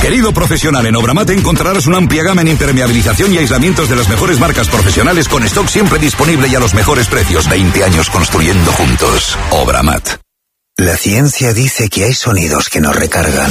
Querido profesional, en Obramat encontrarás una amplia gama en impermeabilización y aislamientos de las mejores marcas profesionales con stock siempre disponible y a los mejores precios. 20 años construyendo juntos. Obramat. La ciencia dice que hay sonidos que nos recargan.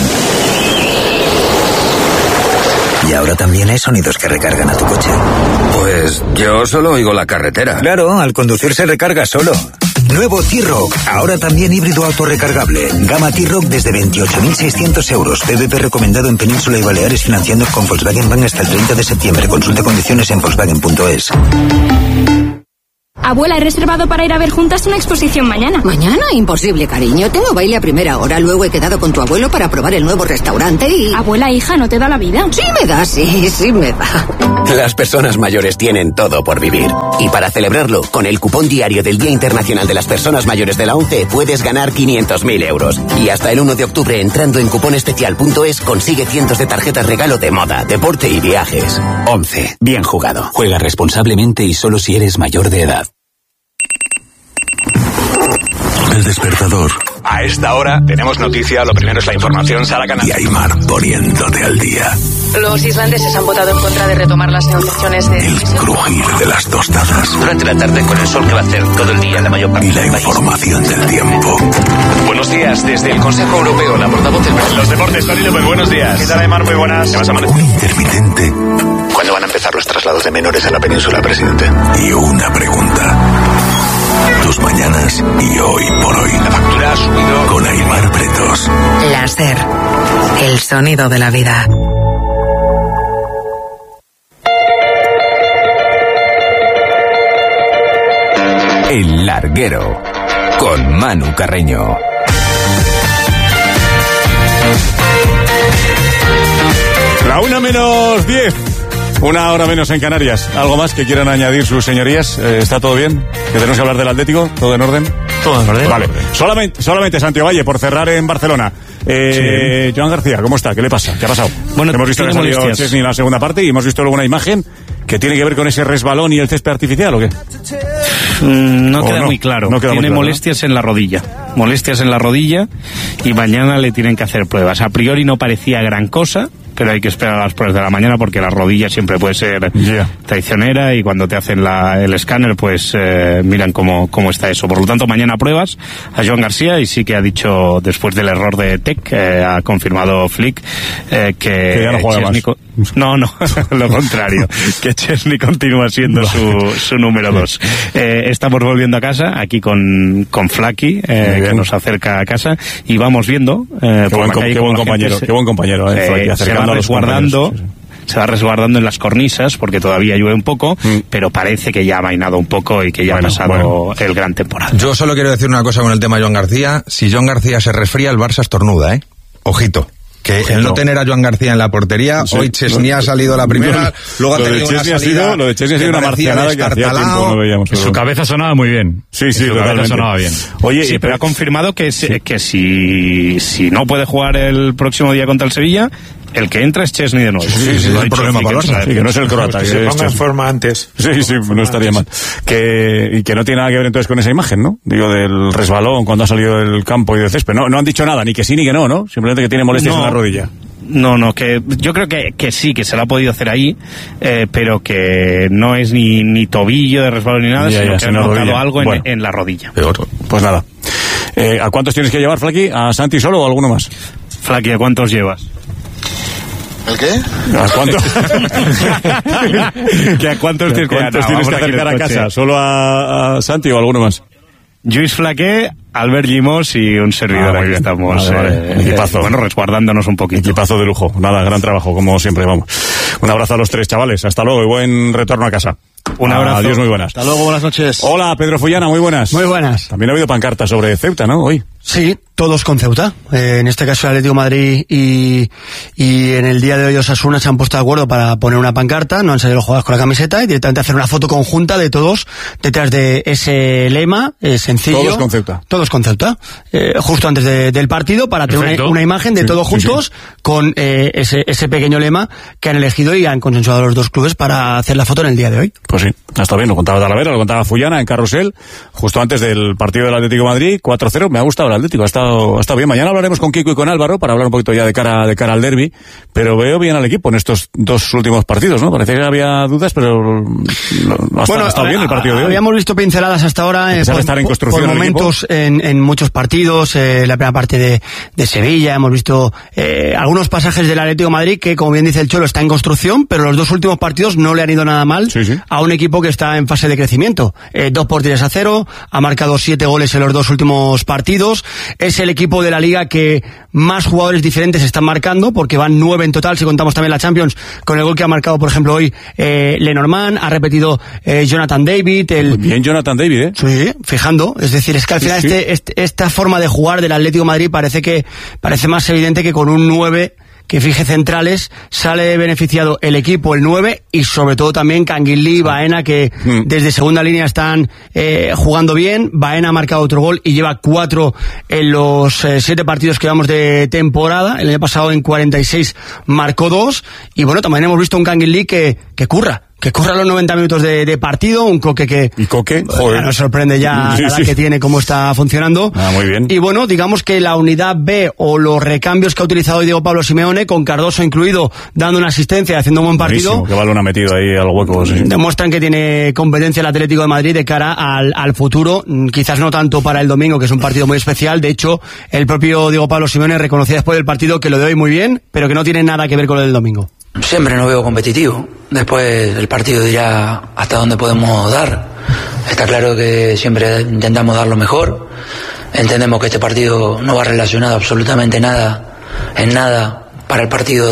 Y ahora también hay sonidos que recargan a tu coche. Pues yo solo oigo la carretera. Claro, al conducir se recarga solo. Nuevo T-Roc, ahora también híbrido autorrecargable. Gama T-Roc desde 28.600 euros. PVP recomendado en Península y Baleares, financiando con Volkswagen Bank hasta el 30 de septiembre. Consulta condiciones en Volkswagen.es. Abuela, he reservado para ir a ver juntas una exposición mañana. ¿Mañana? Imposible, cariño. Tengo baile a primera hora. Luego he quedado con tu abuelo para probar el nuevo restaurante y... Abuela, hija, ¿no te da la vida? Sí me da, sí me da. Las personas mayores tienen todo por vivir. Y para celebrarlo, con el cupón diario del Día Internacional de las Personas Mayores de la ONCE, puedes ganar 500.000 euros. Y hasta el 1 de octubre, entrando en cuponespecial.es, consigue cientos de tarjetas regalo de moda, deporte y viajes. ONCE. Bien jugado. Juega responsablemente y solo si eres mayor de edad. El despertador. A esta hora tenemos noticia, lo primero es la información, Sara Canal. Y Aymar poniéndote al día. Los islandeses han votado en contra de retomar las negociaciones de... El crujir de las tostadas. Durante la tarde, con el sol que va a hacer todo el día en la mayor parte y la información del tiempo. Buenos días, desde el Consejo Europeo, la portavoz del... Los deportes, Tony López, buenos días. ¿Qué tal, Aymar? Muy buenas. ¿Qué vas a amanecer? Un intermitente. ¿Cuándo van a empezar los traslados de menores a la península, presidente? Y una pregunta. Tus mañanas y hoy por hoy. La factura ha subido. Con Aymar Pretos. Láser. El sonido de la vida. El Larguero. Con Manu Carreño. La 1:10. Una hora menos en Canarias. ¿Algo más que quieran añadir sus señorías? ¿Está todo bien? ¿Que tenemos que hablar del Atlético? ¿Todo en orden? Todo en orden. Vale. Solamente Santiago Valle, por cerrar en Barcelona. Sí. Joan García, ¿cómo está? ¿Qué le pasa? ¿Qué ha pasado? Bueno, hemos visto que ha salido Chesney en la segunda parte y hemos visto luego una imagen que tiene que ver con ese resbalón y el césped artificial, ¿o qué? No queda muy claro. Tiene molestias en la rodilla. Molestias en la rodilla y mañana le tienen que hacer pruebas. A priori no parecía gran cosa, pero hay que esperar a las pruebas de la mañana porque la rodilla siempre puede ser traicionera y cuando te hacen el escáner pues miran cómo está eso. Por lo tanto, mañana pruebas a Joan García y sí que ha dicho, después del error de Tec, ha confirmado Flick que ya no juega Chesney no, lo contrario, que Chesney continúa siendo su número 2. Estamos volviendo a casa, aquí con Flaky, que nos acerca a casa, y vamos viendo... Qué buen compañero, se va resguardando en las cornisas porque todavía llueve un poco, pero parece que ya ha mainado un poco y que ya ha pasado el gran temporal. Yo solo quiero decir una cosa con el tema de Joan García. Si Joan García se resfría, el Barça estornuda, Ojito. Que el no tener a Joan García en la portería, hoy Chesney ha salido la primera, luego ha tenido una salida. Lo de Chesney ha sido una marcianada que hacía tiempo no veíamos. Su cabeza sonaba muy bien. Sí, su cabeza sonaba bien. Oye, sí, pero ha confirmado que si no puede jugar el próximo día contra el Sevilla, el que entra es Chesney de nuevo. Sí, no hay problema para el Barça. Que no es el croata. Que se ponga en forma antes. Sí, no estaría mal. Y que no tiene nada que ver entonces con esa imagen, ¿no? Digo, del resbalón cuando ha salido del campo y del césped. No han dicho nada, ni que sí ni que no, ¿no? Simplemente que tiene molestias en la rodilla. No, que yo creo que sí, que se lo ha podido hacer ahí, pero que no es ni tobillo de resbalón ni nada, sino que ha notado algo en la rodilla. Pues nada. ¿A cuántos tienes que llevar, Flaky? ¿A Santi solo o alguno más? Flaky, ¿a cuántos llevas? ¿El qué? ¿A cuántos? ¿A cuántos tienes que acercar a casa? ¿Solo a Santi o alguno más? Lluís Flaqué, Albert Llimós y un servidor. Aquí estamos. Equipazo. Resguardándonos un poquito. Equipazo de lujo. Nada, gran trabajo, como siempre, vamos. Un abrazo a los tres, chavales. Hasta luego y buen retorno a casa. Un abrazo. Adiós, muy buenas. Hasta luego, buenas noches. Hola, Pedro Fullana, muy buenas. Muy buenas. También ha habido pancartas sobre Ceuta, ¿no? Hoy. Sí, todos con Ceuta. En este caso el Atlético de Madrid y en el día de hoy Osasuna se han puesto de acuerdo para poner una pancarta, no han salido los jugadores con la camiseta y directamente hacer una foto conjunta de todos detrás de ese lema sencillo. Todos con Ceuta. Todos con Ceuta. Justo antes del partido para tener una imagen de todos juntos con ese pequeño lema que han elegido y han consensuado los dos clubes para hacer la foto en el día de hoy. Pues sí, está bien, lo contaba Talavera, lo contaba Fullana en Carrusel, justo antes del partido del Atlético de Madrid, 4-0, me ha gustado el Atlético, ha estado bien. Mañana hablaremos con Kiko y con Álvaro para hablar un poquito ya de cara al derbi, pero veo bien al equipo en estos 2 últimos partidos, ¿no? Parecía que había dudas, pero ha estado bien el partido de hoy. Habíamos visto pinceladas hasta ahora estar en construcción por momentos en muchos partidos, la primera parte de Sevilla, hemos visto algunos pasajes del Atlético de Madrid que, como bien dice el Cholo, está en construcción, pero los 2 últimos partidos no le han ido nada mal a un equipo que está en fase de crecimiento. 2-0, ha marcado 7 goles en los 2 últimos partidos, es el equipo de la Liga que más jugadores diferentes están marcando, porque van 9 en total, si contamos también la Champions, con el gol que ha marcado, por ejemplo, hoy Lenormand, ha repetido Jonathan David. Bien Jonathan David, ¿eh? Sí, fijando, es decir, es que al final esta forma de jugar del Atlético de Madrid parece más evidente que con un 9 que fije centrales sale beneficiado el equipo, el 9, y sobre todo también Canguilí, Baena, que desde segunda línea están jugando bien. Baena ha marcado otro gol y lleva 4 en los 7 partidos que llevamos de temporada. El año pasado en 46 marcó 2, y bueno, también hemos visto un Canguilí que curra los 90 minutos de partido, un Coque que... ¿Y Coque? Joder. Nos sorprende ya la edad que tiene, cómo está funcionando. Muy bien. Y bueno, digamos que la unidad B, o los recambios que ha utilizado hoy Diego Pablo Simeone, con Cardoso incluido, dando una asistencia, haciendo un buen partido. Buenísimo, qué balón ha metido ahí al hueco. Sí. Demuestran que tiene competencia el Atlético de Madrid de cara al futuro, quizás no tanto para el domingo, que es un partido muy especial. De hecho, el propio Diego Pablo Simeone reconocía después del partido que lo de hoy muy bien, pero que no tiene nada que ver con lo del domingo. Siempre nos veo competitivo. Después el partido dirá hasta dónde podemos dar. Está claro que siempre intentamos dar lo mejor. Entendemos que este partido no va relacionado absolutamente en nada para el partido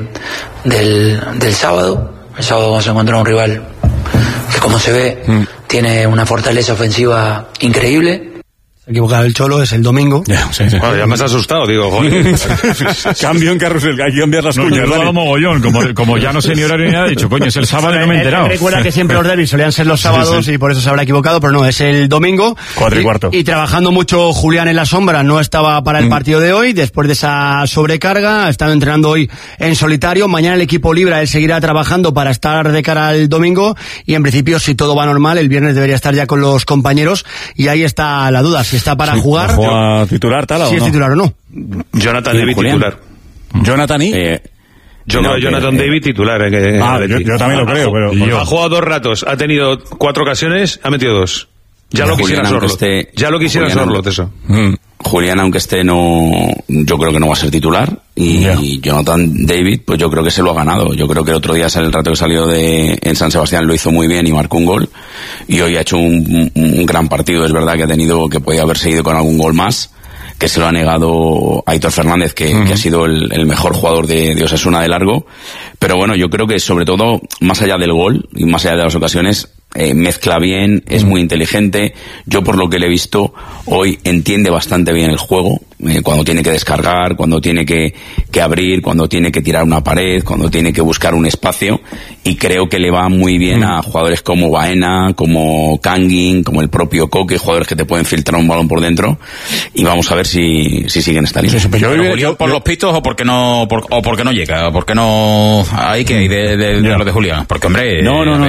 del sábado. El sábado vamos a encontrar un rival que, como se ve, tiene una fortaleza ofensiva increíble. Equivocado el Cholo, es el domingo. Bueno, ya me has asustado, digo, joder. Cambio en carrusel, hay que cambiar las cuñas. Yo lo hago mogollón, como ya no sé ni horario ni nada, he dicho, coño, es el sábado y no me he enterado. Recuerda que siempre los derbis solían ser los sábados y por eso se habrá equivocado, pero no, es el domingo. 4:15. Y trabajando mucho Julián en la sombra, no estaba para el partido de hoy, después de esa sobrecarga, ha estado entrenando hoy en solitario. Mañana el equipo libra, él seguirá trabajando para estar de cara al domingo, y en principio, si todo va normal, el viernes debería estar ya con los compañeros, y ahí está la duda, si está para jugar. ¿Juega titular tal o si no? es titular o no. Jonathan David titular. ¿Jonathan y? Yo creo Jonathan David titular. Yo también lo creo, pero... Ha jugado 2 ratos, ha tenido 4 ocasiones, ha metido 2. Ya lo quisiera Sorlot. Ya lo quisiera Sorlot, eso. Julián, aunque esté, yo creo que no va a ser titular. Y Jonathan David, pues yo creo que se lo ha ganado. Yo creo que el otro día, el rato que salió en San Sebastián, lo hizo muy bien y marcó un gol. Y hoy ha hecho un gran partido. Es verdad que podía haber seguido con algún gol más, que se lo ha negado Aitor Fernández, que ha sido el mejor jugador de Osasuna de largo. Pero bueno, yo creo que sobre todo, más allá del gol y más allá de las ocasiones, mezcla bien, es muy inteligente. Yo, por lo que le he visto hoy, entiende bastante bien el juego, cuando tiene que descargar, cuando tiene que abrir, cuando tiene que tirar una pared, cuando tiene que buscar un espacio, y creo que le va muy bien a jugadores como Baena, como Kangin, como el propio Coque, jugadores que te pueden filtrar un balón por dentro, y vamos a ver si siguen esta línea. Julián, ¿por los pitos o porque no llega? ¿O porque no hay que ir de lo de Julián? Porque, hombre...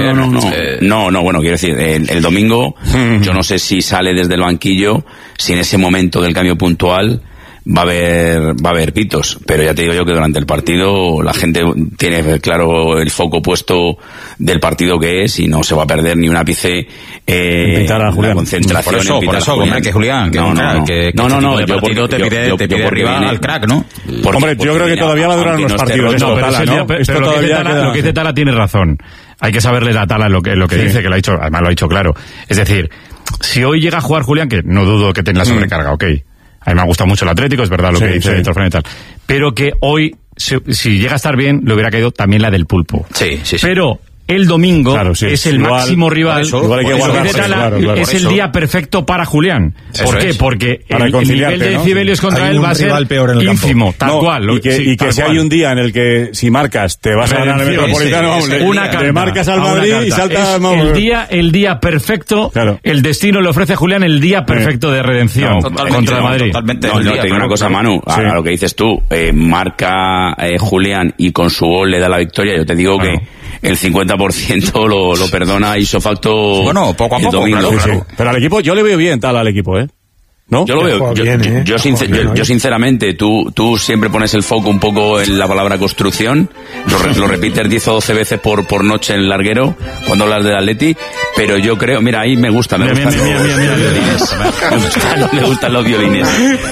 No, bueno, quiero decir, el domingo, yo no sé si sale desde el banquillo, si en ese momento del cambio puntual va a haber pitos, pero ya te digo yo que durante el partido la gente tiene claro el foco puesto del partido que es, y no se va a perder ni un ápice a Julián. Concentración. Por eso, hombre, que Julián, yo te pide arriba al crack, ¿no? Hombre, yo creo que todavía va a durar unos partidos. Pero lo que dice Tala tiene razón. Hay que saberle a Tala lo que dice, que además lo ha dicho claro. Es decir, si hoy llega a jugar Julián, que no dudo que tenga la sobrecarga, ok. A mí me ha gustado mucho el Atlético, es verdad lo que dice Aitor Fernández y tal. Pero que hoy, si llega a estar bien, le hubiera caído también la del Pulpo. Sí. Pero el domingo es el máximo rival. Igual hay que guardar, es el día perfecto para Julián. ¿Por qué? Porque el nivel de decibelios contra él va a ser ínfimo, tal cual. Y que si hay un día en el que, si marcas, te vas a ganar el Metropolitano, le marcas al Madrid y saltas... El día perfecto, el destino le ofrece a Julián el día perfecto de redención contra el Madrid. Te digo una cosa, Manu, a lo que dices tú, marca Julián y con su gol le da la victoria. Yo te digo que el 50% lo perdona ipso facto. Bueno, poco a poco, domingo, claro. Pero al equipo, yo le veo bien al equipo, ¿no? Yo lo veo. Yo sinceramente, tú siempre pones el foco un poco en la palabra construcción, lo repites 10 o 12 veces por noche en el larguero cuando hablas del Atleti, pero yo creo, mira, ahí me gustan los violines. Me gustan los violines.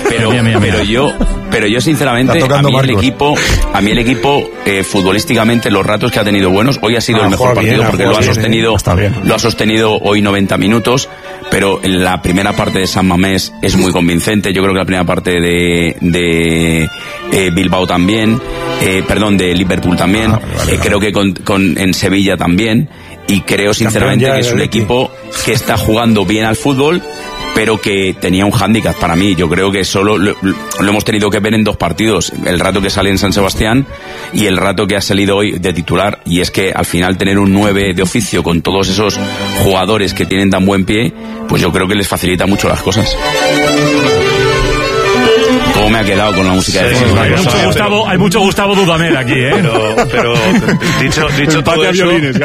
Pero yo sinceramente, a mí el equipo futbolísticamente, los ratos que ha tenido buenos, hoy ha sido el mejor partido porque lo ha sostenido hoy 90 minutos, pero en la primera parte de San Mamés es muy convincente. Yo creo que la primera parte de Bilbao también, de Liverpool también, creo que en Sevilla también, y creo sinceramente que es un equipo que está jugando bien al fútbol, pero que tenía un hándicap para mí. Yo creo que solo lo hemos tenido que ver en 2 partidos, el rato que sale en San Sebastián y el rato que ha salido hoy de titular, y es que al final tener un 9 de oficio con todos esos jugadores que tienen tan buen pie, pues yo creo que les facilita mucho las cosas. ¿Cómo me ha quedado con la música de hay mucho Gustavo Dudamel aquí, Pero dicho todo eso,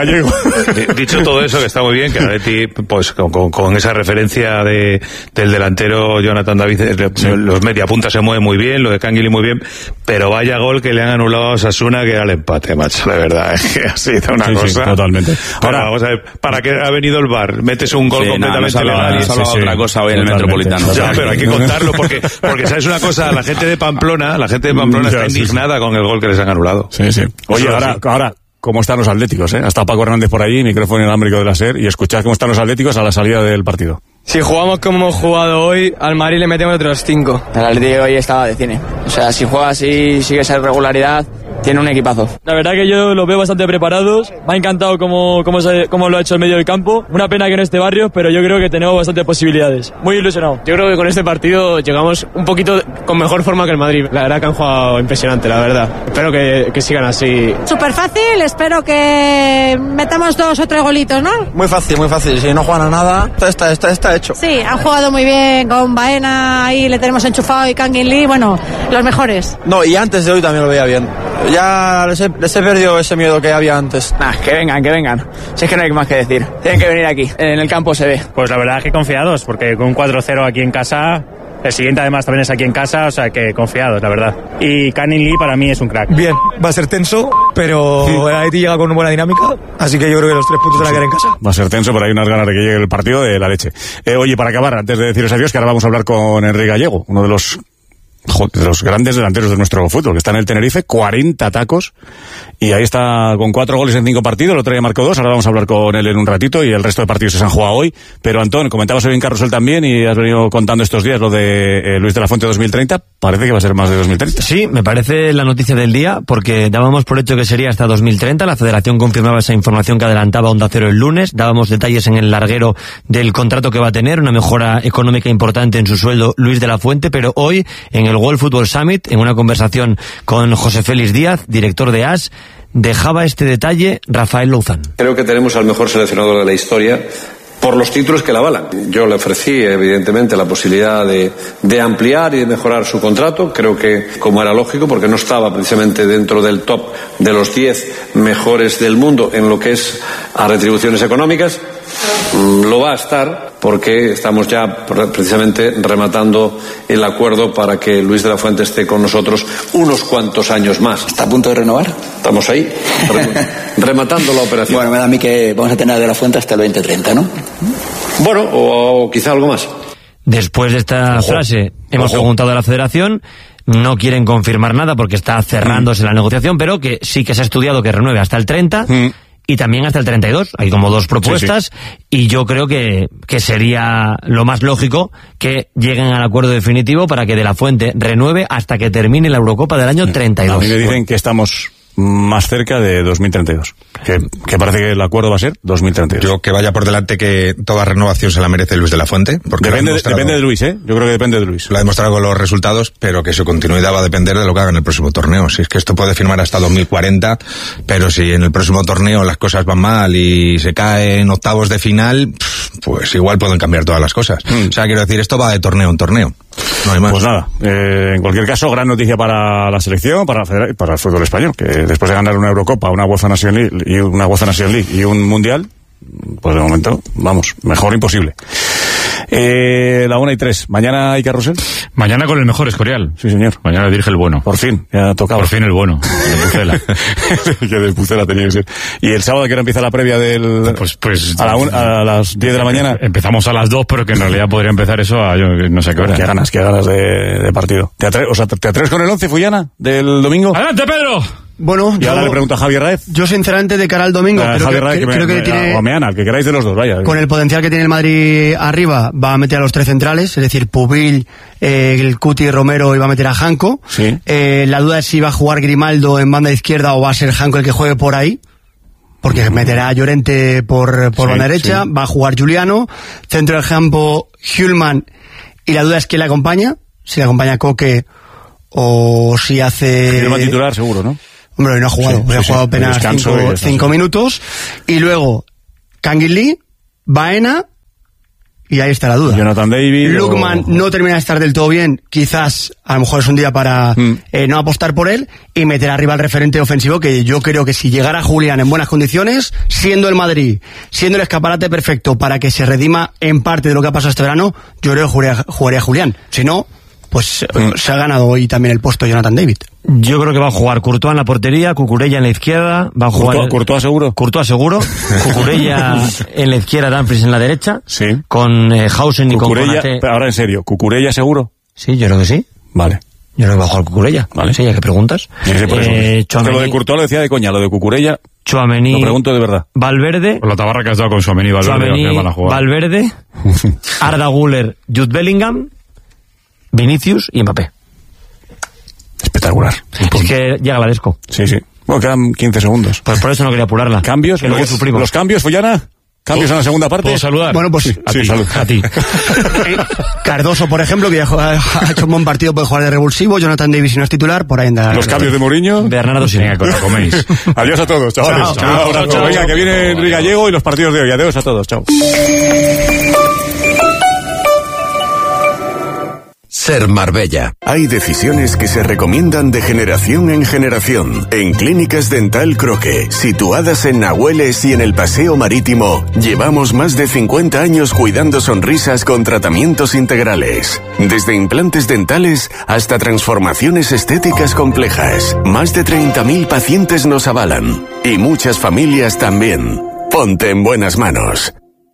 dicho todo eso, que está muy bien, que Atleti, pues con esa referencia del delantero Jonathan David, los mediapuntas se mueven muy bien, lo de Canguilí muy bien, pero vaya gol que le han anulado a Osasuna, que era el empate, macho, de verdad, es que ha sido una cosa. Sí, totalmente. Ahora, vamos a ver, ¿para qué ha venido el VAR? Metes un gol completamente legal. Otra cosa hoy en el Metropolitano. Ya, pero hay que contarlo, porque ¿sabes una cosa? La gente de Pamplona está indignada con el gol que les han anulado. Sí. Oye, ahora, ¿cómo están los atléticos? Ha estado Paco Hernández por ahí, micrófono inalámbrico de la SER, y escuchad cómo están los atléticos a la salida del partido. Si jugamos como hemos jugado hoy, al Madrid le metemos otros 5. El Atlético hoy estaba de cine. O sea, si juega así, sigue esa regularidad, tiene un equipazo. La verdad que yo los veo bastante preparados. Me ha encantado cómo lo ha hecho el medio del campo. Una pena que no esté Barrios, pero yo creo que tenemos bastantes posibilidades. Muy ilusionado. Yo creo que con este partido llegamos un poquito con mejor forma que el Madrid. La verdad que han jugado impresionante, la verdad. Espero que sigan así. Súper fácil, espero que metamos 2 o 3 golitos, ¿no? Muy fácil. Si no juegan a nada, está hecho. Sí, han jugado muy bien con Baena, ahí le tenemos enchufado, y Kangin Lee, bueno, los mejores. No, y antes de hoy también lo veía bien. Ya les he perdido ese miedo que había antes. Que vengan. Si es que no hay más que decir. Tienen que venir aquí, en el campo se ve. Pues la verdad es que confiados, porque con un 4-0 aquí en casa, el siguiente además también es aquí en casa, o sea que confiados, la verdad. Y Kangin Lee para mí es un crack. Bien, va a ser tenso, pero el Atleti llega con una buena dinámica, así que yo creo que los 3 puntos se van a quedar en casa. Va a ser tenso, pero hay unas ganas de que llegue el partido de la leche. Oye, para acabar, antes de deciros adiós, que ahora vamos a hablar con Enrique Gallego, uno de los grandes delanteros de nuestro fútbol, que está en el Tenerife, 40 tacos, y ahí está con 4 goles en 5 partidos, el otro día marcó 2, ahora vamos a hablar con él en un ratito, y el resto de partidos se han jugado hoy. Pero Antón, comentabas hoy en Carrusel también, y has venido contando estos días lo de Luis de la Fuente 2030, parece que va a ser más de 2030. Sí, me parece la noticia del día, porque dábamos por hecho que sería hasta 2030, la Federación confirmaba esa información que adelantaba Onda Cero el lunes, dábamos detalles en el larguero del contrato que va a tener, una mejora económica importante en su sueldo Luis de la Fuente, pero hoy en el World Football Summit, en una conversación con José Félix Díaz, director de AS, dejaba este detalle Rafael Louzán. Creo que tenemos al mejor seleccionador de la historia por los títulos que la avalan. Yo le ofrecí, evidentemente, la posibilidad de ampliar y de mejorar su contrato. Creo que, como era lógico, porque no estaba precisamente dentro del top de los 10 mejores del mundo en lo que es a retribuciones económicas, lo va a estar, porque estamos ya precisamente rematando el acuerdo para que Luis de la Fuente esté con nosotros unos cuantos años más. ¿Está a punto de renovar? Estamos ahí, rematando la operación. Bueno, me da a mí que vamos a tener a de la Fuente hasta el 2030, ¿no? Bueno, o quizá algo más. Después de esta frase, hemos preguntado a la Federación. No quieren confirmar nada porque está cerrándose la negociación, pero que sí que se ha estudiado que renueve hasta el 30 y también hasta el 32. Hay como 2 propuestas, y yo creo que sería lo más lógico que lleguen al acuerdo definitivo para que De la Fuente renueve hasta que termine la Eurocopa del año 32. A mí me dicen que estamos más cerca de 2032, que parece que el acuerdo va a ser 2032. Yo que vaya por delante que toda renovación se la merece Luis de la Fuente, porque depende de Luis, yo creo que depende de Luis. Lo ha demostrado con los resultados, pero que su continuidad va a depender de lo que haga en el próximo torneo. Si es que esto puede firmar hasta 2040, pero si en el próximo torneo las cosas van mal y se cae en octavos de final, pues igual pueden cambiar todas las cosas. O sea, quiero decir, esto va de torneo en torneo. No hay más. Pues nada, en cualquier caso, gran noticia para la selección, para el fútbol español, que después de ganar una Eurocopa, una UEFA Nations League y un Mundial, pues de momento, vamos, mejor imposible. La 1:03. ¿Mañana hay carrusel? Mañana con el mejor Escorial. Sí, señor. Mañana dirige el bueno. Por fin, ya tocaba. Por fin el bueno, de Pucela. Que de Pucela tenía que ser. ¿Y el sábado a qué hora empieza la previa del...? Pues a las 10 de la mañana. Empezamos a las 2, pero que en realidad podría empezar eso a yo no sé qué hora. Qué ganas de partido. ¿Te atreves con el 11, Fullana, del domingo? ¡Adelante, Pedro! Bueno, y ahora le pregunto a Javier Raez. Yo sinceramente de cara al domingo creo que tiene, o a Meana, que queráis de los dos, vaya. Con el potencial que tiene el Madrid arriba, va a meter a los 3 centrales, es decir, Pubil, el Cuti, Romero, y va a meter a Janko. Sí. La duda es si va a jugar Grimaldo en banda izquierda o va a ser Janko el que juegue por ahí, porque meterá a Llorente por banda derecha, va a jugar Juliano, centro del campo Hjulman, y la duda es quién le acompaña, si le acompaña Coque o si hace... Hjulman titular seguro, ¿no? Hombre, no ha jugado, ha jugado apenas 5 minutos. Y luego, Kangin Lee, Baena, y ahí está la duda. Jonathan David. Lookman no termina de estar del todo bien, quizás a lo mejor es un día para no apostar por él y meter arriba al referente ofensivo, que yo creo que si llegara Julián en buenas condiciones, siendo el Madrid, siendo el escaparate perfecto para que se redima en parte de lo que ha pasado este verano, yo creo que jugaría Julián. Si no, pues se ha ganado hoy también el puesto Jonathan David. Yo creo que va a jugar Courtois en la portería, Cucurella en la izquierda, va a jugar... ¿Courtois seguro? Courtois seguro, Cucurella en la izquierda, Dumfries en la derecha, sí, con Hausen y Cucurella, con Konaté. Pero ahora en serio, ¿Cucurella seguro? Sí, yo creo que sí. Vale. Yo creo que va a jugar Cucurella. Vale. Sí, ya que preguntas. Sí, por eso. Lo de Courtois lo decía de coña, lo de Cucurella... Tchouaméni, lo pregunto de verdad. Valverde... Por la tabarra que has dado con Tchouaméni y Valverde, van a jugar. Valverde, Arda Güler, Jude Bellingham, Vinicius y Mbappé. Espectacular. Es que llega la Desco. Sí, sí. Bueno, quedan 15 segundos. Pues por eso no quería apurarla. ¿Cambios? Que luego sufrimos. ¿Los cambios, Fullana? ¿Cambios en la segunda parte? ¿Puedo saludar? Bueno, pues sí, salud. A ti. Cardoso, por ejemplo, que ya ha hecho un buen partido, puede jugar de revulsivo. Jonathan Davis, si no es titular, por ahí anda. Los cambios de Mourinho. Bernardo Silva, que os coméis. Adiós a todos, chavales. Chao. Venga, que viene Enrique Gallego y los partidos de hoy. Adiós a todos, chao. Ser Marbella. Hay decisiones que se recomiendan de generación en generación. En Clínicas Dental Croque, situadas en Nahueles y en el Paseo Marítimo, llevamos más de 50 años cuidando sonrisas con tratamientos integrales. Desde implantes dentales hasta transformaciones estéticas complejas. Más de 30.000 pacientes nos avalan. Y muchas familias también. Ponte en buenas manos.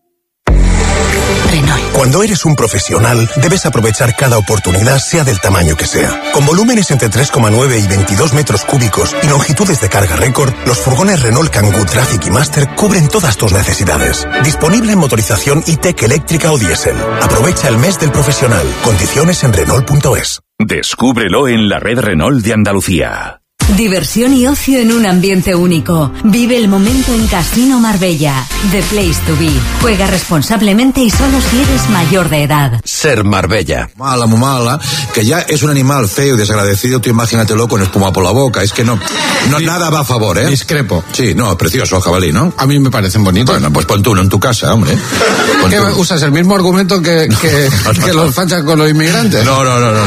Cuando eres un profesional, debes aprovechar cada oportunidad, sea del tamaño que sea. Con volúmenes entre 3,9 y 22 metros cúbicos y longitudes de carga récord, los furgones Renault Kangoo Traffic y Master cubren todas tus necesidades. Disponible en motorización e-tech eléctrica o diésel. Aprovecha el mes del profesional. Condiciones en Renault.es. Descúbrelo en la red Renault de Andalucía. Diversión y ocio en un ambiente único. Vive el momento en Casino Marbella. The Place to Be. Juega responsablemente y solo si eres mayor de edad. Ser Marbella. Mala, muy mala, que ya es un animal feo y desagradecido, tú imagínatelo con espuma por la boca. Es que no nada va a favor, ¿eh? Discrepo. Sí, no, precioso jabalí, ¿no? A mí me parecen bonitos. Bueno, pues pon tú uno en tu casa, hombre. ¿Qué usas el mismo argumento que los fachas con los inmigrantes? No.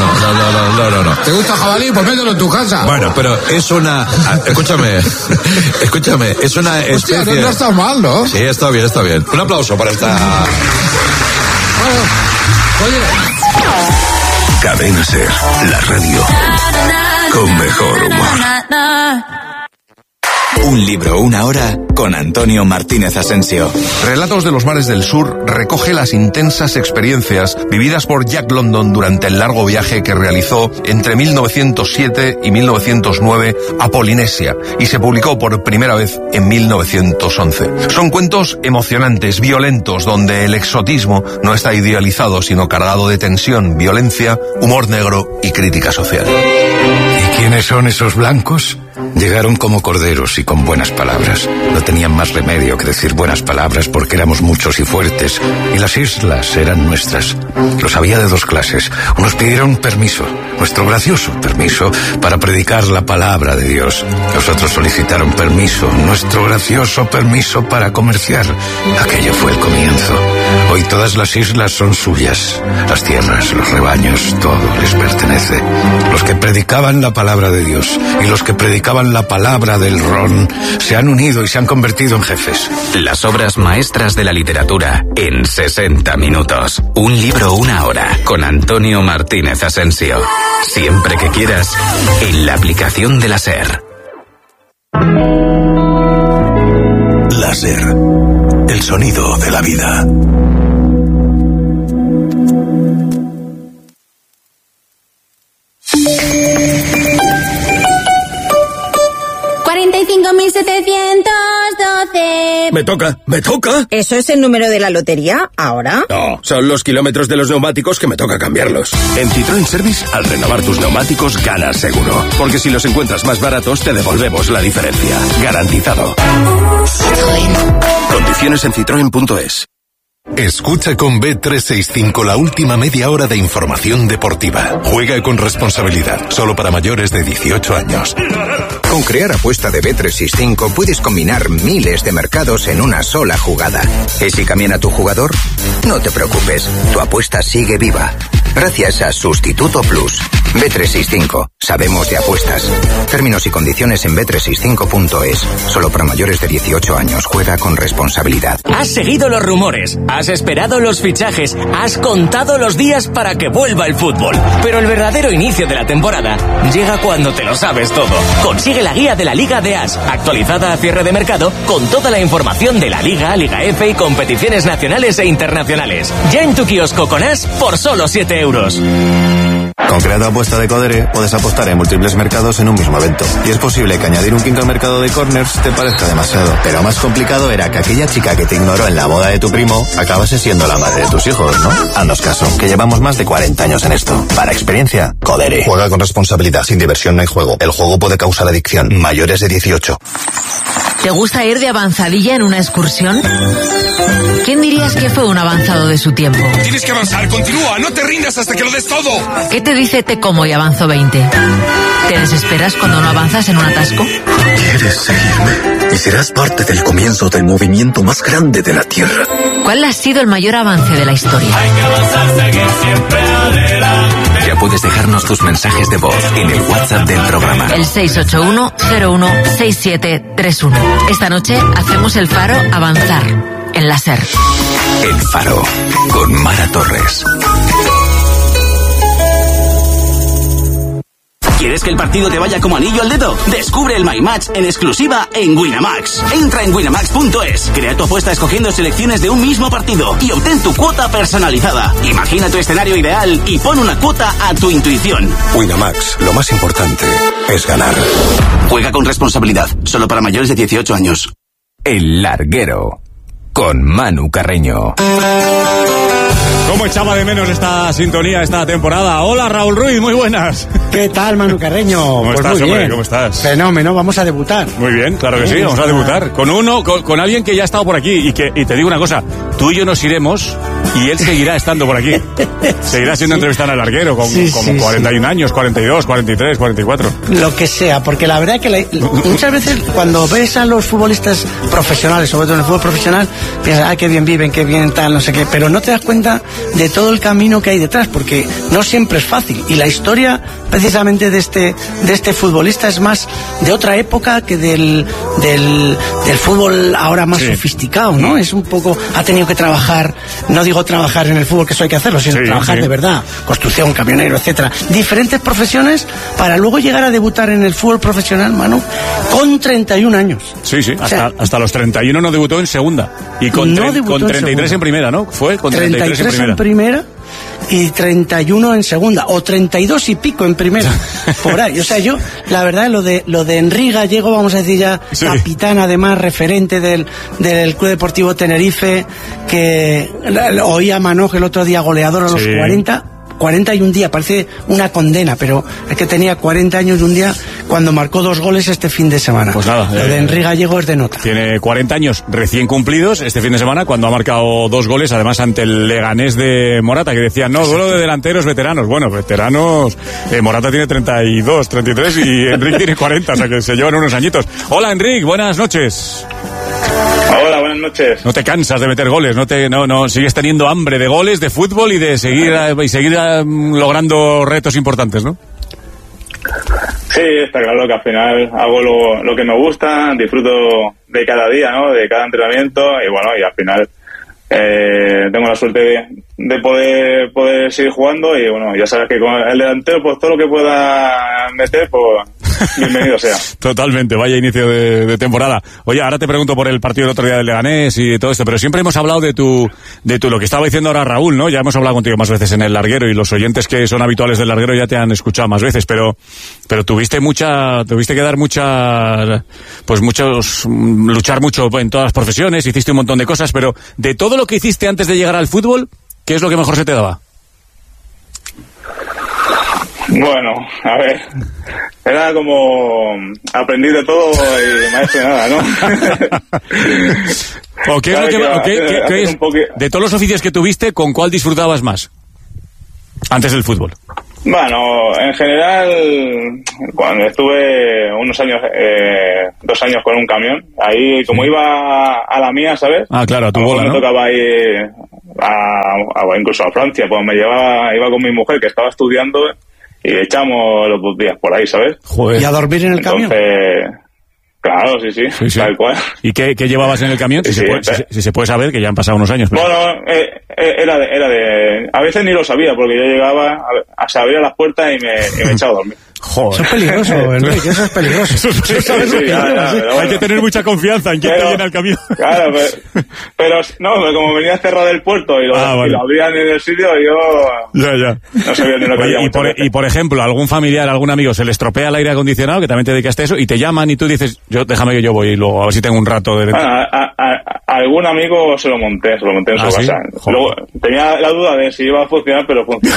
¿Te gusta jabalí? Pues mételo en tu casa. Bueno, pero es una... Escúchame, es una especie... Hostia, no está mal, ¿no? Sí, está bien. Un aplauso para esta... Bueno, oye... Cadena Ser, la radio con mejor humor. Un libro, una hora, con Antonio Martínez Asensio. Relatos de los mares del sur recoge las intensas experiencias vividas por Jack London durante el largo viaje que realizó entre 1907 y 1909 a Polinesia y se publicó por primera vez en 1911. Son cuentos emocionantes, violentos, donde el exotismo no está idealizado, sino cargado de tensión, violencia, humor negro y crítica social. ¿Y quiénes son esos blancos? Llegaron como corderos y con buenas palabras. No tenían más remedio que decir buenas palabras porque éramos muchos y fuertes, y las islas eran nuestras. Los había de dos clases. Unos pidieron permiso, nuestro gracioso permiso, para predicar la palabra de Dios. Los otros solicitaron permiso, nuestro gracioso permiso para comerciar. Aquello fue el comienzo. Hoy todas las islas son suyas. Las tierras, los rebaños, todo les pertenece. Los que predicaban la palabra de Dios y los que predicaban odiaban la palabra del ron se han unido y se han convertido en jefes. Las obras maestras de la literatura en 60 minutos. Un libro, una hora, con Antonio Martínez Asensio. Siempre que quieras, en la aplicación de la SER. La SER, el sonido de la vida. $45.712. Me toca. ¿Eso es el número de la lotería ahora? No, son los kilómetros de los neumáticos que me toca cambiarlos. En Citroën Service, al renovar tus neumáticos, ganas seguro. Porque si los encuentras más baratos, te devolvemos la diferencia. Garantizado. Citroën. Condiciones en citroen.es. Escucha con Bet365 la última media hora de información deportiva. Juega con responsabilidad, solo para mayores de 18 años. Con Crear Apuesta de Bet365 puedes combinar miles de mercados en una sola jugada. ¿Y si cambian a tu jugador? No te preocupes, tu apuesta sigue viva. Gracias a Sustituto Plus. Bet365, sabemos de apuestas. Términos y condiciones en bet365.es. Solo para mayores de 18 años. Juega con responsabilidad. Has seguido los rumores, has esperado los fichajes, has contado los días para que vuelva el fútbol. Pero el verdadero inicio de la temporada llega cuando te lo sabes todo. Consigue la guía de la Liga de As, actualizada a cierre de mercado, con toda la información de la Liga, Liga F y competiciones nacionales e internacionales. Ya en tu kiosco con As por solo 7 euros. Con Creando Apuesta de Codere puedes apostar en múltiples mercados en un mismo evento. Y es posible que añadir un quinto mercado de corners te parezca demasiado. Pero más complicado era que aquella chica que te ignoró en la boda de tu primo acabase siendo la madre de tus hijos, ¿no? Haznos caso, que llevamos más de 40 años en esto. Para experiencia, Codere. Juega con responsabilidad, sin diversión no hay juego. El juego puede causar adicción. Mayores de 18. ¿Te gusta ir de avanzadilla en una excursión? ¿Quién dirías que fue un avanzado de su tiempo? Tienes que avanzar, continúa, no te rindas hasta que lo des todo. ¿Qué te dice Te Como y Avanzo 20? ¿Te desesperas cuando no avanzas en un atasco? ¿Quieres seguirme? Y serás parte del comienzo del movimiento más grande de la Tierra. ¿Cuál ha sido el mayor avance de la historia? Hay que avanzar, seguir siempre adelante. Ya puedes dejarnos tus mensajes de voz en el WhatsApp del programa. El 681-01-6731. Esta noche hacemos el Faro Avanzar en la SER. El Faro, con Mara Torres. ¿Quieres que el partido te vaya como anillo al dedo? Descubre el My Match en exclusiva en Winamax. Entra en winamax.es, crea tu apuesta escogiendo selecciones de un mismo partido y obtén tu cuota personalizada. Imagina tu escenario ideal y pon una cuota a tu intuición. Winamax, lo más importante es ganar. Juega con responsabilidad, solo para mayores de 18 años. El Larguero, con Manu Carreño. ¿Cómo echaba de menos esta sintonía, esta temporada? Hola, Raúl Ruiz, muy buenas. ¿Qué tal, Manu Carreño? ¿Cómo pues estás, muy hombre? bien. ¿Cómo estás? Fenómeno, vamos a debutar. Muy bien, claro que sí, vamos a debutar. Con alguien que ya ha estado por aquí y te digo una cosa, tú y yo nos iremos y él seguirá estando por aquí. Seguirá siendo entrevistado al Larguero con como 41 años, 42, 43, 44. Lo que sea, porque la verdad que muchas veces cuando ves a los futbolistas profesionales, sobre todo en el fútbol profesional, piensas, qué bien viven, qué bien tal, no sé qué, pero no te das cuenta de todo el camino que hay detrás, porque no siempre es fácil. Y la historia precisamente de este futbolista es más de otra época que del fútbol ahora más sofisticado, ¿no? Es un poco, ha tenido que trabajar, no digo trabajar en el fútbol, que eso hay que hacerlo, sino trabajar de verdad, construcción, camionero, etcétera, diferentes profesiones para luego llegar a debutar en el fútbol profesional, Manu, con 31 años. Sí, hasta los 31 no debutó en segunda y con 33 en primera, ¿no? Fue con 33 en primera. Y 31 en segunda, o 32 y pico en primera, por ahí. O sea, yo, la verdad, lo de Henry Gallego, vamos a decir ya, capitán, además, referente del Club Deportivo Tenerife, que oía a Manoj el otro día, goleador a los 40 y un día, parece una condena, pero es que tenía 40 años y un día cuando marcó 2 goles este fin de semana. Pues nada, lo de Henry Gallego es de nota. Tiene 40 años recién cumplidos este fin de semana cuando ha marcado 2 goles, además ante el Leganés de Morata, que decían, no, duelo de delanteros veteranos. Bueno, veteranos, Morata tiene 32, 33 y Enrique tiene 40, o sea que se llevan unos añitos. Hola, Enrique, buenas noches. Hola, buenas noches. No te cansas de meter goles, no sigues teniendo hambre de goles, de fútbol y de seguir logrando retos importantes, ¿no? Sí, está claro que al final hago lo que me gusta, disfruto de cada día, ¿no? De cada entrenamiento y bueno, y al final tengo la suerte de poder seguir jugando y bueno, ya sabes que con el delantero pues todo lo que pueda meter pues bienvenido sea. Totalmente, vaya inicio de temporada. Oye, ahora te pregunto por el partido del otro día del Leganés y todo esto, pero siempre hemos hablado de tu lo que estaba diciendo ahora Raúl, ¿no? Ya hemos hablado contigo más veces en el larguero y los oyentes que son habituales del larguero ya te han escuchado más veces, pero tuviste que dar luchar mucho en todas las profesiones, hiciste un montón de cosas, pero de todo lo que hiciste antes de llegar al fútbol, ¿qué es lo que mejor se te daba? Bueno, a ver, era como aprendiz de todo y maestro de nada, ¿no? ¿O qué es lo que es? De todos los oficios que tuviste, ¿con cuál disfrutabas más antes del fútbol? Bueno, en general, cuando estuve unos años, 2 años con un camión, ahí como iba a la mía, ¿sabes? Ah, claro, a tu bola, ¿no? Me tocaba ir incluso a Francia, pues iba con mi mujer que estaba estudiando y echamos los 2 días por ahí, ¿sabes? Joder. ¿Y a dormir en el camión? Claro, sí, tal cual. ¿Y qué llevabas en el camión? Si se puede saber, que ya han pasado unos años. Pero... Bueno, era de... A veces ni lo sabía, porque yo llegaba, se abría las puertas y me echaba a dormir. Joder. Eso es peligroso, Enrique, eso es peligroso. Hay que tener mucha confianza en quién te llena el camión. Claro, pero no, como venía cerrado del puerto y lo abrían en el sitio, yo no sabía ni lo que había. Y por ejemplo, algún familiar, algún amigo se le estropea el aire acondicionado, que también te dedicaste a eso, y te llaman y tú dices, déjame que yo voy y luego a ver si tengo un rato de... algún amigo se lo monté en su casa. Luego tenía la duda de si iba a funcionar, pero funcionó.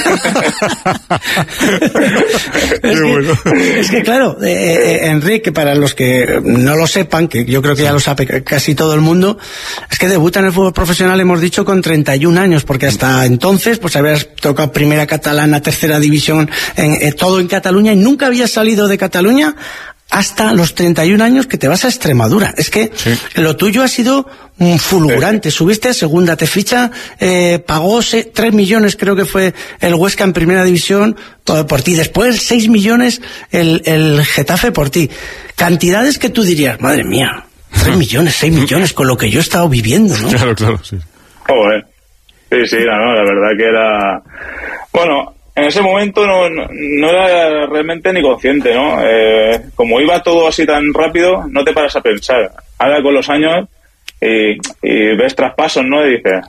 Es que claro, Enrique, para los que no lo sepan, que yo creo que ya lo sabe casi todo el mundo, es que debuta en el fútbol profesional, hemos dicho, con 31 años, porque hasta entonces pues habías tocado primera catalana, tercera división, todo en Cataluña, y nunca habías salido de Cataluña hasta los 31 años que te vas a Extremadura. Es que lo tuyo ha sido fulgurante. Subiste a segunda, te ficha, pagó 3 millones, creo que fue el Huesca en primera división, todo por ti. Después 6 millones el Getafe por ti. Cantidades que tú dirías, madre mía, 3 millones, 6 millones, con lo que yo he estado viviendo, ¿no? Claro, sí. Joder. Sí, la verdad que era... Bueno... En ese momento no era realmente ni consciente, ¿no? Como iba todo así tan rápido, no te paras a pensar. Ahora con los años y ves traspasos, ¿no? Y dices,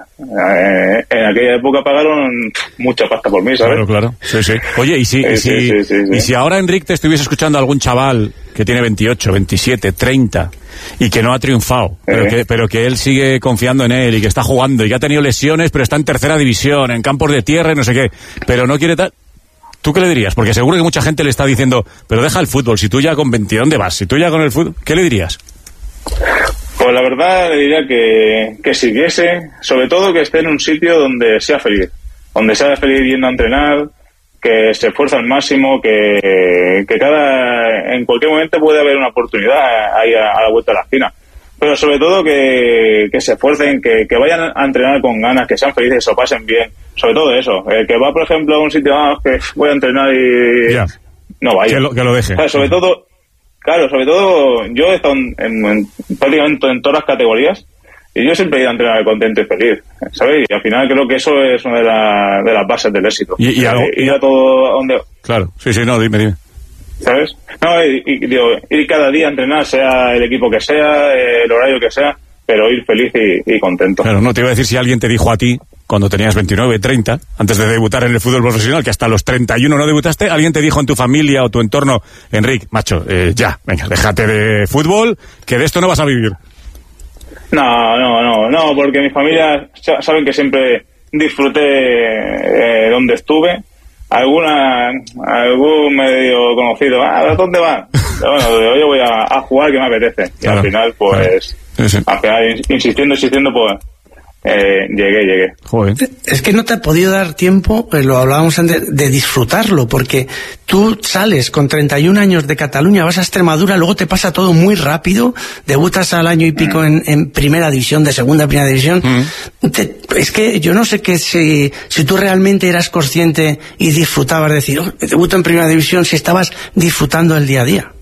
en aquella época pagaron mucha pasta por mí, ¿sabes? Claro. Sí. Oye, y si ahora, Enrique, te estuviese escuchando algún chaval que tiene 28, 27, 30 y que no ha triunfado, pero que él sigue confiando en él y que está jugando y que ha tenido lesiones, pero está en tercera división, en campos de tierra y no sé qué, pero no quiere tal... ¿Tú qué le dirías? Porque seguro que mucha gente le está diciendo, pero deja el fútbol, si tú ya con 20, ¿dónde vas? Si tú ya con el fútbol, ¿qué le dirías? Pues la verdad le diría que siguiese, sobre todo que esté en un sitio donde sea feliz yendo a entrenar, que se esfuerza al máximo, que en cualquier momento puede haber una oportunidad ahí a la vuelta de la esquina. Pero sobre todo que se esfuercen, que vayan a entrenar con ganas, que sean felices, se lo pasen bien. Sobre todo eso. El que va, por ejemplo, a un sitio que voy a entrenar y no vaya. Que lo deje. O sea, sobre todo yo he estado prácticamente en todas las categorías y yo siempre he ido a entrenar contento y feliz, ¿sabes? Y al final creo que eso es una de las bases del éxito. Y ir a todo donde... Claro, sí, dime. ¿Sabes? No, ir cada día a entrenar, sea el equipo que sea, el horario que sea, pero ir feliz y contento. Claro, no te iba a decir si alguien te dijo a ti, cuando tenías 29, 30, antes de debutar en el fútbol profesional, que hasta los 31 no debutaste, alguien te dijo en tu familia o tu entorno, Enrique, macho, venga, déjate de fútbol, que de esto no vas a vivir. No, porque mi familia saben que siempre disfruté donde estuve. Algún medio conocido, ¿a dónde vas? Bueno, yo voy a jugar, que me apetece. Y al final, pues, al final, insistiendo, pues llegué. Joder. Es que no te ha podido dar tiempo, lo hablábamos antes, de disfrutarlo, porque tú sales con 31 años de Cataluña, vas a Extremadura, luego te pasa todo muy rápido, debutas al año y pico en primera división, de segunda a primera división. Es que yo no sé que si tú realmente eras consciente y disfrutabas, decir, debuto en primera división, si estabas disfrutando el día a día.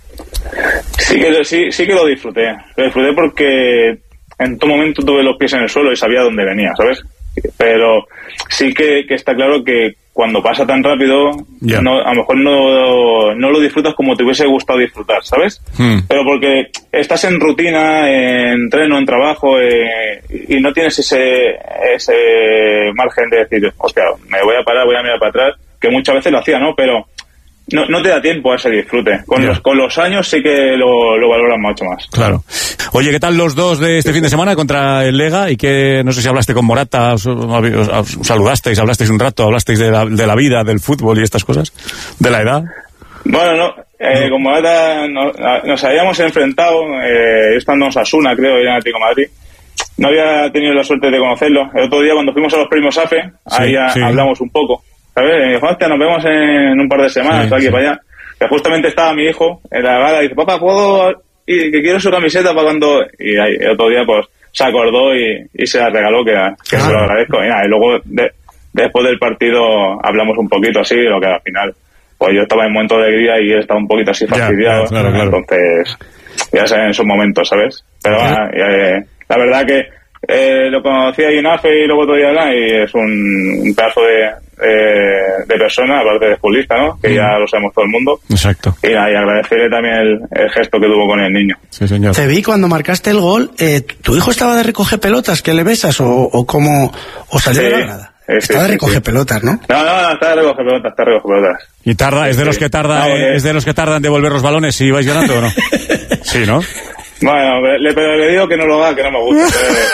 Sí que lo disfruté. Lo disfruté porque en todo momento tuve los pies en el suelo y sabía dónde venía, ¿sabes? Pero sí que está claro que cuando pasa tan rápido, a lo mejor no lo disfrutas como te hubiese gustado disfrutar, ¿sabes? Pero porque estás en rutina, en entreno, en trabajo, y no tienes ese margen de decir, hostia, me voy a parar, voy a mirar para atrás, que muchas veces lo hacía, ¿no? Pero no te da tiempo a ese disfrute. Con los años sí que lo valoran mucho más. Claro. Oye, ¿qué tal los dos de este fin de semana contra el Lega? Y que no sé si hablaste con Morata, os saludasteis, hablasteis un rato, hablasteis de la vida, del fútbol y estas cosas, de la edad. Bueno, con Morata nos habíamos enfrentado, estando en Osasuna, creo, y en Atlético de Madrid. No había tenido la suerte de conocerlo. El otro día, cuando fuimos a los premios AFE, ahí hablamos un poco. ¿Sabes? Me dijo, hostia, nos vemos en un par de semanas, aquí para allá. Que justamente estaba mi hijo en la gala y dice, papá, ¿puedo ir? Que quiero su camiseta para cuando... Y ahí, el otro día, pues, se acordó y se la regaló, que se lo agradezco. Y luego, después del partido, hablamos un poquito así, lo que al final, pues yo estaba en momento de alegría y él estaba un poquito así fastidiado. Claro. Entonces, ya se en sus momentos, ¿sabes? Pero la verdad que lo conocí ahí en AFE y luego otro día acá, y es un pedazo de persona, aparte de futbolista, ¿no? Que ya lo sabemos todo el mundo. Exacto. Y agradecerle también el gesto que tuvo con el niño. Sí, señor. Te vi cuando marcaste el gol, ¿tu hijo estaba de recoger pelotas, que le besas, o cómo, o salió de la nada? Estaba de recoger pelotas, ¿no? No, está de recoger pelotas. ¿Y tarda, es de los que tardan en devolver los balones si vais ganando o no? Sí, ¿no? Bueno, pero le digo que no lo haga, que no me gusta.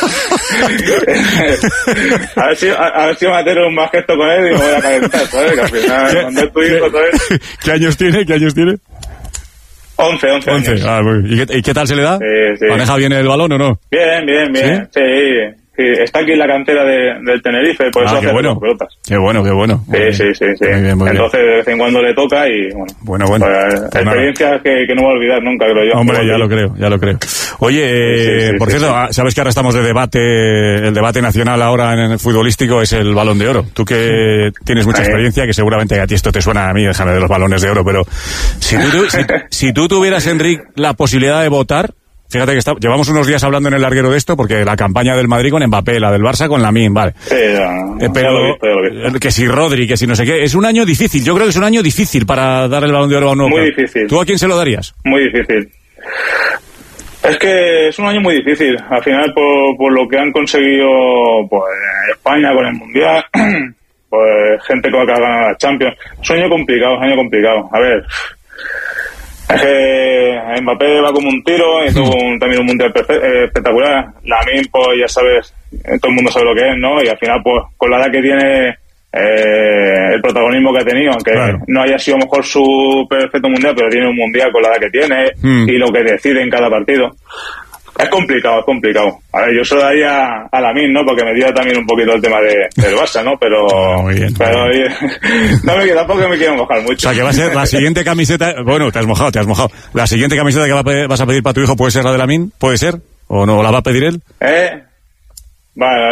a ver si va a tener un más gesto con él y me voy a calentar, ¿sabes? Que al final, cuando es tu hijo, ¿sabes? ¿Qué años tiene? 11 años. Ah, ¿Y qué tal se le da? Sí. ¿Maneja bien el balón o no? Bien. Sí. Está aquí en la cantera del Tenerife, por eso hace las pelotas. Qué bueno. Sí. Muy bien. Entonces, de vez en cuando le toca y, bueno. Pues, experiencias que no voy a olvidar nunca, creo yo. Hombre, ya lo creo. Oye, por cierto, sabes que ahora estamos de debate, el debate nacional ahora en el futbolístico es el Balón de Oro. Tú que tienes mucha experiencia, que seguramente a ti esto te suena, a mí, déjame de los balones de oro, pero si tú tuvieras, Enric, la posibilidad de votar, fíjate que llevamos unos días hablando en el larguero de esto, porque la campaña del Madrid con Mbappé, la del Barça con Lamine, vale. Pero que si Rodri, que si no sé qué, es un año difícil. Yo creo que es un año difícil para dar el Balón de Oro a un nuevo. Muy difícil. ¿Tú a quién se lo darías? Muy difícil. Es que es un año muy difícil. Al final, por lo que han conseguido, pues, España con el Mundial, pues gente que va a ganar la Champions. Es un año complicado. A ver, es que Mbappé va como un tiro y tuvo también un mundial espectacular. Lamine, pues ya sabes, todo el mundo sabe lo que es, ¿no? Y al final, pues con la edad que tiene, el protagonismo que ha tenido, aunque no haya sido a lo mejor su perfecto mundial, pero tiene un mundial con la edad que tiene y lo que decide en cada partido. Es complicado. A ver, yo se lo daría a Lamine, ¿no? Porque me dio también un poquito el tema del Barça, ¿no? Pero, muy bien. Tampoco me quiero mojar mucho. O sea, que va a ser la siguiente camiseta. Bueno, te has mojado. La siguiente camiseta que vas a pedir para tu hijo puede ser la de Lamine, ¿puede ser? ¿O no la va a pedir él? Bueno,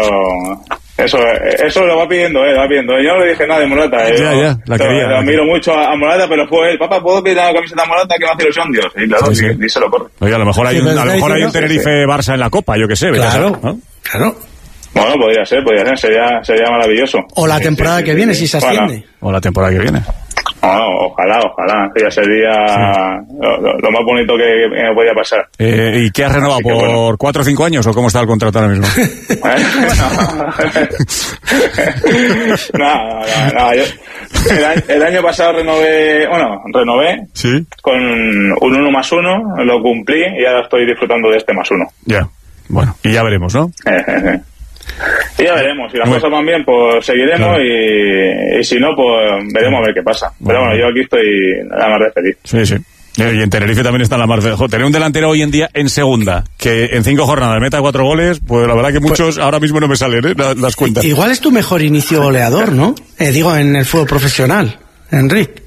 eso lo va pidiendo. Yo no le dije nada de Morata. La quería. Lo admiro mucho a Morata, pero fue él. Papá, ¿puedo pedir la camiseta a Morata que me hace ilusión? Dios, sí, claro, sí. Díselo, corre. Oye, a lo mejor hay un Tenerife Barça en la Copa, yo qué sé. Claro. Bueno, podría ser, sería maravilloso. O la temporada que viene, si se asciende. O la temporada que viene. Ojalá, ya sería lo más bonito que me podía pasar. ¿Y qué has renovado? ¿Por 4 o 5 años o cómo está el contrato ahora mismo? No, yo el año pasado renové con un 1+1, lo cumplí y ahora estoy disfrutando de este +1. Ya, bueno, y ya veremos, ¿no? Y ya veremos, si las cosas van bien, pues seguiremos, y si no, pues veremos a ver qué pasa. Pero bueno, yo aquí estoy nada más de feliz. Sí. Y en Tenerife también está en la mar. Tener un delantero hoy en día en segunda, que en 5 jornadas meta 4 goles, pues la verdad que muchos ahora mismo no me salen las cuentas. Igual es tu mejor inicio goleador, ¿no? Digo, en el fútbol profesional, Enrique.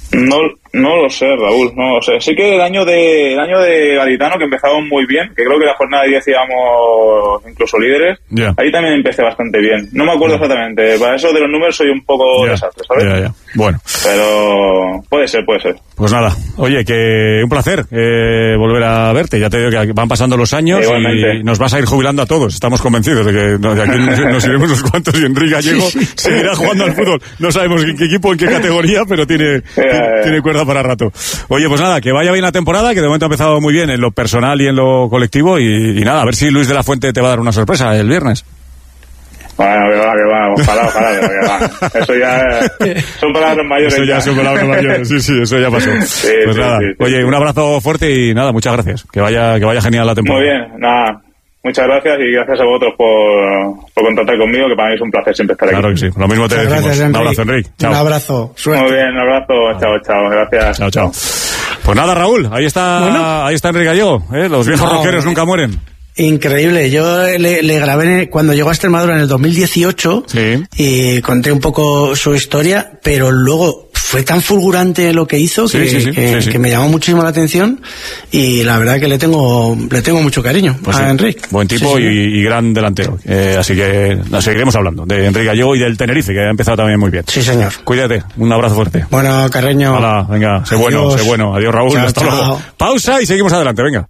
No lo sé, Raúl, no lo sé. Sí que el año de Gaditano, que empezamos muy bien, que creo que la jornada 10 íbamos incluso líderes, ahí también empecé bastante bien. No me acuerdo exactamente, para eso de los números soy un poco desastre, ¿sabes? Bueno. Pero puede ser. Pues nada, oye, que un placer volver a verte. Ya te digo que van pasando los años y nos vas a ir jubilando a todos. Estamos convencidos de que de aquí nos iremos unos cuantos y Enrique Gallego seguirá jugando al fútbol. No sabemos en qué equipo, en qué categoría, pero tiene cuerda para rato. Oye, pues nada, que vaya bien la temporada, que de momento ha empezado muy bien en lo personal y en lo colectivo y nada, a ver si Luis de la Fuente te va a dar una sorpresa el viernes. Bueno, que va, ojalá, que va. Eso ya son palabras mayores. Eso ya son palabras mayores, sí, eso ya pasó. Pues nada, oye, un abrazo fuerte y nada, muchas gracias. Que vaya genial la temporada. Muy bien, nada. Muchas gracias y gracias a vosotros por contactar conmigo, que para mí es un placer siempre estar aquí. Claro que sí, lo mismo te decimos. Gracias, un abrazo, Enrique. Chao. Un abrazo, suerte. Muy bien, un abrazo, chao, gracias. Chao. Pues nada, Raúl, ahí está Enrique Gallego, los viejos rockeros nunca mueren. Increíble, yo le grabé cuando llegó a Extremadura en el 2018 y conté un poco su historia, pero luego fue tan fulgurante lo que hizo que me llamó muchísimo la atención y la verdad que le tengo mucho cariño a Enrique. Buen tipo y gran delantero, así que nos seguiremos hablando de Enrique Gallego y del Tenerife, que ha empezado también muy bien. Sí, señor. Cuídate, un abrazo fuerte. Bueno, Carreño. Hola, venga, sé bueno. Adiós, Raúl, hasta luego. Pausa y seguimos adelante, venga.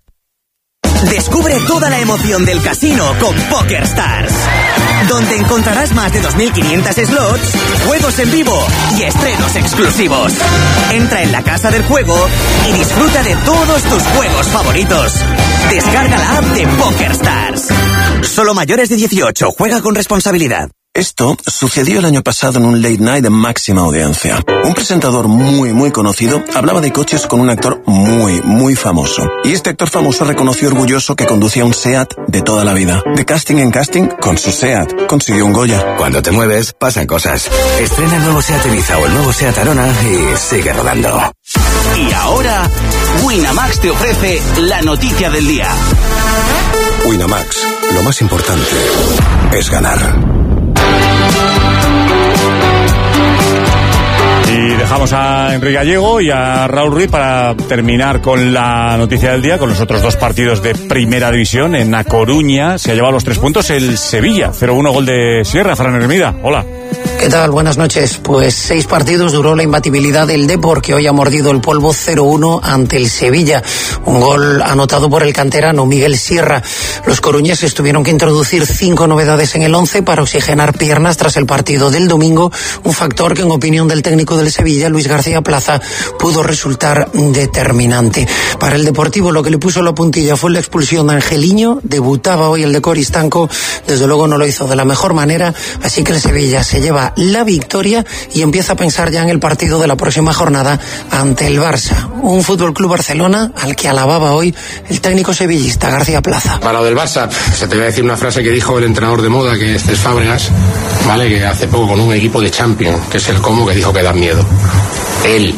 Descubre toda la emoción del casino con PokerStars, donde encontrarás más de 2.500 slots, juegos en vivo y estrenos exclusivos. Entra en la casa del juego y disfruta de todos tus juegos favoritos. Descarga la app de PokerStars. Solo mayores de 18, juega con responsabilidad. Esto sucedió el año pasado en un late night de máxima audiencia. Un presentador muy conocido hablaba de coches con un actor muy famoso. Y este actor famoso reconoció orgulloso que conducía un SEAT de toda la vida. De casting en casting, con su SEAT consiguió un Goya. Cuando te mueves, pasan cosas. Estrena el nuevo SEAT Ibiza o el nuevo SEAT Arona y sigue rodando. Y ahora, Winamax te ofrece la noticia del día. Winamax, lo más importante es ganar. Y dejamos a Enrique Gallego y a Raúl Ruiz para terminar con la noticia del día, con los otros 2 partidos de Primera División. En A Coruña se ha llevado los 3 puntos el Sevilla, 0-1 gol de Sierra. Fran Hermida, hola. ¿Qué tal? Buenas noches. Pues 6 partidos duró la imbatibilidad del Depor, que hoy ha mordido el polvo 0-1 ante el Sevilla. Un gol anotado por el canterano Miguel Sierra. Los coruñeses tuvieron que introducir 5 novedades en el 11 para oxigenar piernas tras el partido del domingo, un factor que en opinión del técnico del Sevilla, Luis García Plaza, pudo resultar determinante. Para el Deportivo lo que le puso la puntilla fue la expulsión de Angeliño. Debutaba hoy el de Coristanco, desde luego no lo hizo de la mejor manera, así que el Sevilla se lleva la victoria y empieza a pensar ya en el partido de la próxima jornada ante el Barça. Un Fútbol Club Barcelona al que alababa hoy el técnico sevillista García Plaza. Para lo del Barça, se te voy a decir una frase que dijo el entrenador de moda, que es Cés Fábregas, ¿vale? Que hace poco con un equipo de Champions, que es el Como, que dijo que da miedo. Él,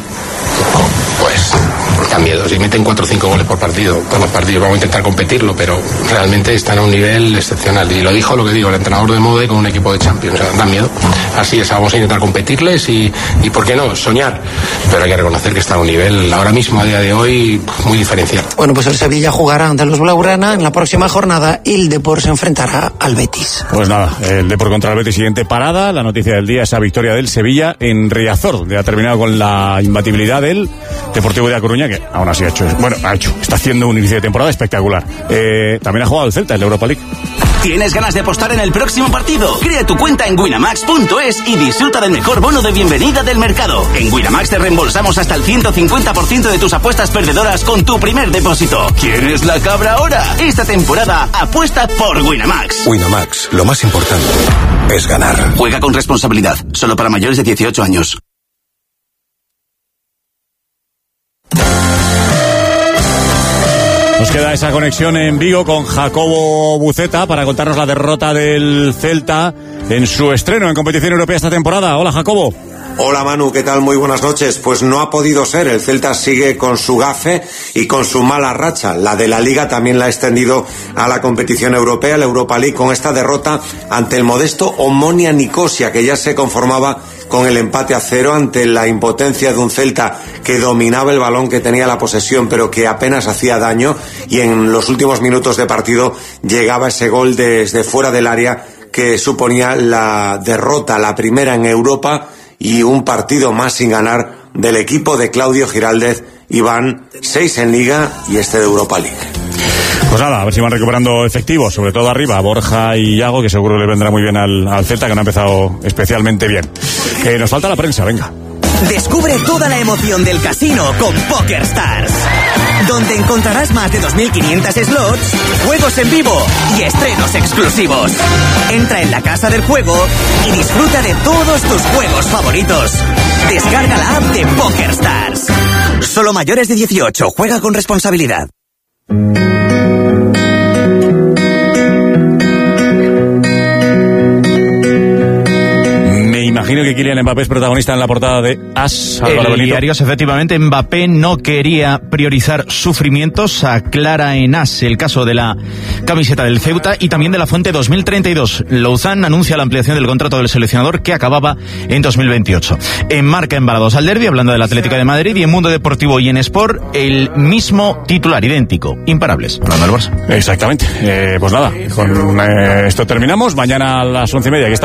pues, da miedo. Si meten 4 o 5 goles por partido, todos los partidos, vamos a intentar competirlo, pero realmente están a un nivel excepcional. Y lo dijo, lo que digo, el entrenador de moda con un equipo de Champions. O sea, da miedo. Así es, vamos a intentar competirles y ¿por qué no? Soñar. Pero hay que reconocer que está a un nivel, ahora mismo, a día de hoy, muy diferencial. Bueno, pues el Sevilla jugará ante los Blaugrana en la próxima jornada y el Depor se enfrentará al Betis. Pues nada, el Depor contra el Betis, siguiente parada. La noticia del día, esa victoria del Sevilla en Riazor, donde ha terminado con la imbatibilidad del Deportivo de A Coruña, que aún así está haciendo un inicio de temporada espectacular. También ha jugado el Celta en la Europa League. ¿Tienes ganas de apostar en el próximo partido? Crea tu cuenta en winamax.es y disfruta del mejor bono de bienvenida del mercado. En Winamax te reembolsamos hasta el 150% de tus apuestas perdedoras con tu primer depósito. ¿Quieres la cabra ahora? Esta temporada apuesta por Winamax. Winamax, lo más importante es ganar. Juega con responsabilidad, solo para mayores de 18 años. Nos queda esa conexión en Vigo con Jacobo Buceta para contarnos la derrota del Celta en su estreno en competición europea esta temporada. Hola, Jacobo. Hola Manu, ¿qué tal? Muy buenas noches. Pues no ha podido ser, el Celta sigue con su gafe y con su mala racha. La de la Liga también la ha extendido a la competición europea, la Europa League, con esta derrota ante el modesto Omonia Nicosia, que ya se conformaba con el empate a 0 ante la impotencia de un Celta que dominaba el balón, que tenía la posesión pero que apenas hacía daño, y en los últimos minutos de partido llegaba ese gol desde fuera del área que suponía la derrota, la primera en Europa, y un partido más sin ganar del equipo de Claudio Giraldez. Y van 6 en Liga y este de Europa League. Pues nada, a ver si van recuperando efectivos, sobre todo arriba, Borja y Iago, que seguro le vendrá muy bien al Celta, que no ha empezado especialmente bien. Nos falta la prensa, venga. Descubre toda la emoción del casino con PokerStars, donde encontrarás más de 2.500 slots, juegos en vivo y estrenos exclusivos. Entra en la casa del juego y disfruta de todos tus juegos favoritos. Descarga la app de PokerStars. Solo mayores de 18, juega con responsabilidad. Imagino que Kylian Mbappé es protagonista en la portada de AS. El diario, efectivamente, Mbappé no quería priorizar sufrimientos, aclara en AS el caso de la camiseta del Ceuta y también de la Fuente 2032. Lausanne anuncia la ampliación del contrato del seleccionador, que acababa en 2028. En Marca, embalados al derbi, hablando del Atlético de Madrid, y en Mundo Deportivo y en Sport, el mismo titular, idéntico, imparables, hablando del Barça. Exactamente. Pues nada, con esto terminamos. Mañana a las 11:30 aquí está